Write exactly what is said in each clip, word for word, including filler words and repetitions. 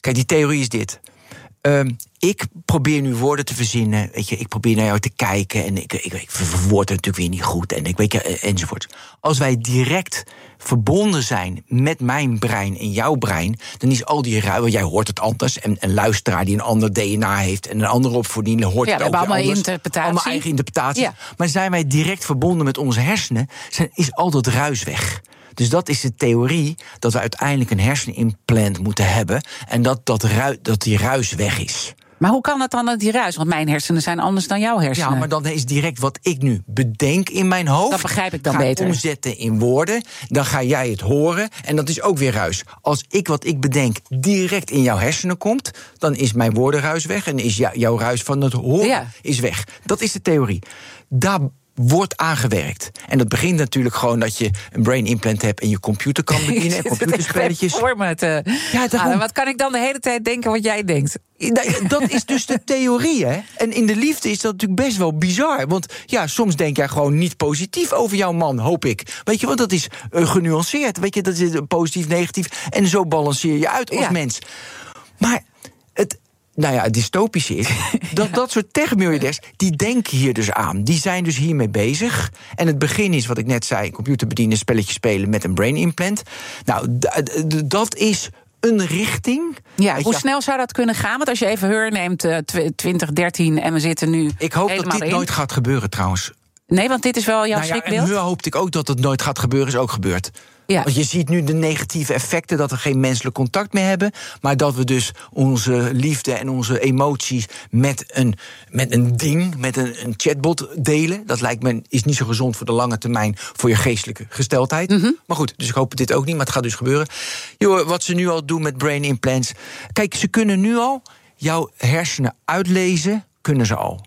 Kijk, die theorie is dit. Um, ik probeer nu woorden te verzinnen. Weet je, ik probeer naar jou te kijken. En ik, ik, ik verwoord het natuurlijk weer niet goed. En ik weet je, enzovoort. Als wij direct verbonden zijn met mijn brein en jouw brein, dan is al die ruil. Jij hoort het anders. En een luisteraar die een ander D N A heeft en een andere opvoeding hoort ja, het ook weer allemaal anders. interpretatie. Allemaal eigen interpretatie. Ja. Maar zijn wij direct verbonden met onze hersenen, zijn, is al dat ruis weg. Dus dat is de theorie, dat we uiteindelijk een hersenimplant moeten hebben en dat, dat, ru- dat die ruis weg is. Maar hoe kan dat dan, dat die ruis? Want mijn hersenen zijn anders dan jouw hersenen. Ja, maar dan is direct wat ik nu bedenk in mijn hoofd, dat begrijp ik dan ga beter. omzetten in woorden, dan ga jij het horen en dat is ook weer ruis. Als ik wat ik bedenk direct in jouw hersenen komt, dan is mijn woordenruis weg en is jou, jouw ruis van het horen ja. is weg. Dat is de theorie. Daar wordt aangewerkt. En dat begint natuurlijk gewoon dat je een brain implant hebt en je computer kan bedienen, en computerspelletjes. Voor me te... Ja, ah, wat kan ik dan de hele tijd denken wat jij denkt? Dat is dus de theorie, hè? En in de liefde is dat natuurlijk best wel bizar. Want ja, soms denk jij gewoon niet positief over jouw man, hoop ik. Weet je, want dat is uh, genuanceerd. Weet je, dat is positief, negatief. En zo balanceer je uit als ja. mens. Maar het... Nou ja, het dystopische is dat dat soort techmiljardairs, die denken hier dus aan. Die zijn dus hiermee bezig. En het begin is, wat ik net zei, computer bedienen, spelletjes spelen met een brain implant. Nou, d- d- dat is een richting. Ja, hoe snel zou dat kunnen gaan? Want als je even Her neemt, uh, twintig dertien en we zitten nu Ik hoop dat dit in. nooit gaat gebeuren trouwens. Nee, want dit is wel jouw nou ja, schrikbeeld. En Her hoopte ik ook dat het nooit gaat gebeuren, is ook gebeurd. Ja. Want je ziet nu de negatieve effecten, dat we geen menselijk contact meer hebben, maar dat we dus onze liefde en onze emoties met een, met een ding, met een, een chatbot delen. Dat lijkt me is niet zo gezond voor de lange termijn voor je geestelijke gesteldheid. Mm-hmm. Maar goed, dus ik hoop dit ook niet, maar het gaat dus gebeuren. Yo, wat ze nu al doen met brain implants. Kijk, ze kunnen nu al jouw hersenen uitlezen, kunnen ze al.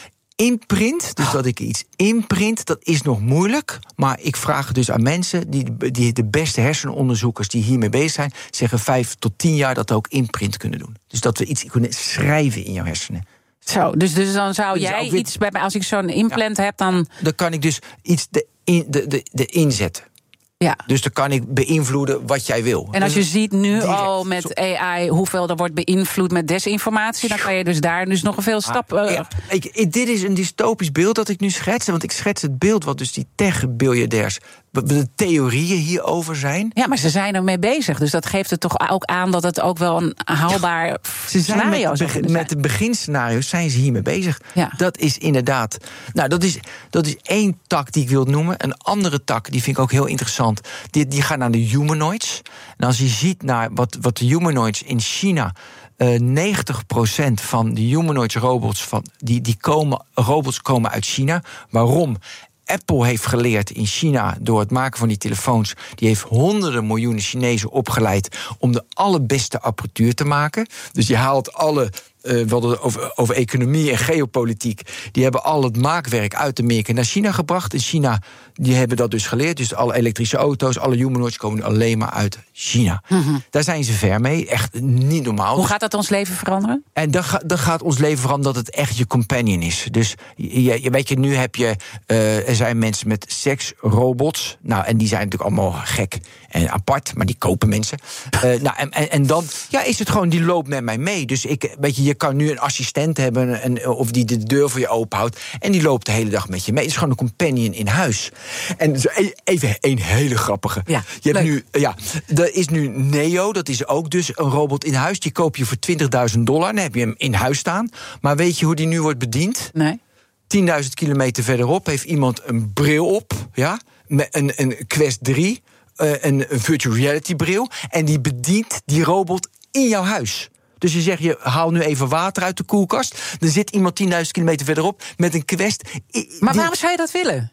Imprint, dus dat ik iets imprint, dat is nog moeilijk. Maar ik vraag dus aan mensen, die, die de beste hersenonderzoekers die hiermee bezig zijn, zeggen vijf tot tien jaar dat we ook imprint kunnen doen. Dus dat we iets kunnen schrijven in jouw hersenen. Zo, dus, dus dan zou dus jij weer, iets bij mij, als ik zo'n implant ja, heb, dan. Dan kan ik dus iets de, in, de, de, de inzetten. Ja. Dus dan kan ik beïnvloeden wat jij wil. En als je ziet nu direct, al met A I hoeveel er wordt beïnvloed met desinformatie, dan kan je dus daar dus nog een veel stap. Uh... Ja, ik, ik, dit is een dystopisch beeld dat ik nu schets. Want ik schets het beeld wat dus die tech-biljardairs, de theorieën hierover zijn. Ja, maar ze zijn ermee bezig. Dus dat geeft het toch ook aan dat het ook wel een haalbaar ja, ze zijn scenario is. Met, met de beginscenario's zijn ze hiermee bezig. Ja. Dat is inderdaad. Nou, dat is, dat is één tak die ik wil noemen. Een andere tak, die vind ik ook heel interessant. Die, die gaat naar de humanoids. En als je ziet naar wat, wat de humanoids in China. Uh, negentig procent van de humanoids robots van die, die komen, robots komen uit China. Waarom? Apple heeft geleerd in China door het maken van die telefoons. Die heeft honderden miljoenen Chinezen opgeleid om de allerbeste apparatuur te maken. Dus je haalt alle. Uh, we hadden over, over economie en geopolitiek. Die hebben al het maakwerk uit Amerika naar China gebracht. In China, die hebben dat dus geleerd. Dus alle elektrische auto's, alle humanoids komen alleen maar uit China. Mm-hmm. Daar zijn ze ver mee. Echt niet normaal. Hoe gaat dat ons leven veranderen? En dan, ga, dan gaat ons leven veranderen dat het echt je companion is. Dus je, je weet je, nu heb je. Uh, er zijn mensen met seksrobots. Nou, en die zijn natuurlijk allemaal gek en apart, maar die kopen mensen. Uh, nou, en, en, en dan ja, is het gewoon, die loopt met mij mee. Dus ik, weet je, je kan nu een assistent hebben, en, of die de deur voor je openhoudt, en die loopt de hele dag met je mee. Het is gewoon een companion in huis. En even een hele grappige. Ja, je hebt leuk. nu, ja, er is nu Neo, dat is ook dus een robot in huis. Die koop je voor twintigduizend dollar, dan heb je hem in huis staan. Maar weet je hoe die nu wordt bediend? Nee. tienduizend kilometer verderop heeft iemand een bril op, ja, met een, een Quest drie, uh, een, een virtual reality bril, en die bedient die robot in jouw huis. Dus je zegt, je haal nu even water uit de koelkast. Dan zit iemand tienduizend kilometer verderop met een Quest. Maar waarom zou je dat willen?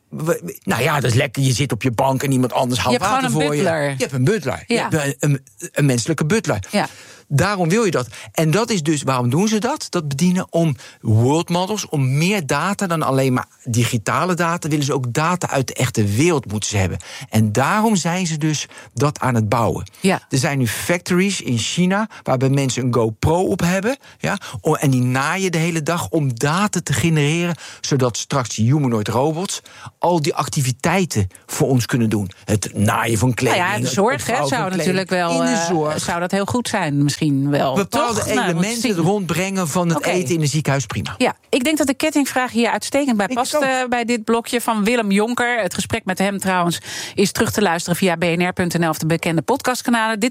Nou ja, dat is lekker. Je zit op je bank en iemand anders haalt water voor je. Je hebt gewoon een butler. Je hebt een butler. Ja. Je hebt een, een, een menselijke butler. Ja. Daarom wil je dat. En dat is dus, waarom doen ze dat? Dat bedienen om world models, om meer data dan alleen maar digitale data. Willen ze ook data uit de echte wereld moeten ze hebben. En daarom zijn ze dus dat aan het bouwen. Ja. Er zijn nu factories in China waarbij mensen een GoPro op hebben. Ja, en die naaien de hele dag om data te genereren, zodat straks die humanoid robots al die activiteiten voor ons kunnen doen. Het naaien van kleding. Nou ja, de zorg hè, zou natuurlijk wel. In de zorg. Uh, zou dat heel goed zijn. misschien wel. Bepaalde toch? elementen nou, rondbrengen van het okay. eten in een ziekenhuis, prima. Ja, ik denk dat de kettingvraag hier uitstekend bij past uh, bij dit blokje van Willem Jonker. Het gesprek met hem trouwens is terug te luisteren via b n r punt n l of de bekende podcastkanalen. Dit